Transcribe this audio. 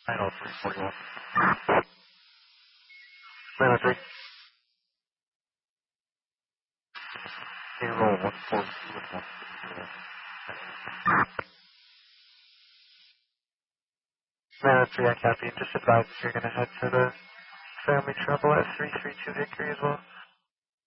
90341. 903. 0142. 903, I copy. Just advise that you're going to head for the family trouble at 332 Hickory as well.